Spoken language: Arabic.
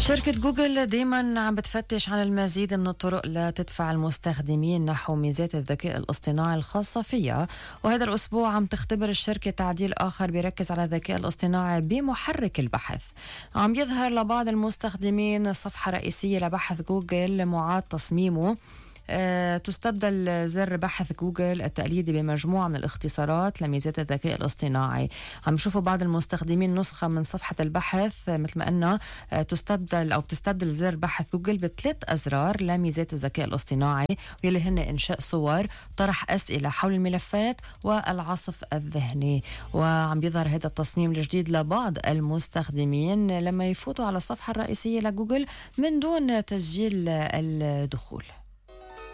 شركة جوجل دايما عم بتفتش عن المزيد من الطرق لتدفع المستخدمين نحو ميزات الذكاء الاصطناعي الخاصة فيها. وهذا الأسبوع عم تختبر الشركة تعديل آخر بيركز على الذكاء الاصطناعي بمحرك البحث. عم يظهر لبعض المستخدمين صفحة رئيسية لبحث جوجل معاد تصميمه. تستبدل زر بحث جوجل التقليدي بمجموعة من الاختصارات لميزات الذكاء الاصطناعي. عم يشوفوا بعض المستخدمين نسخة من صفحة البحث مثل ما أنها بتستبدل زر بحث جوجل بثلاث أزرار لميزات الذكاء الاصطناعي، واللي هن إنشاء صور، طرح أسئلة حول الملفات، والعصف الذهني. وعم بيظهر هذا التصميم الجديد لبعض المستخدمين لما يفوتوا على الصفحة الرئيسية لجوجل من دون تسجيل الدخول.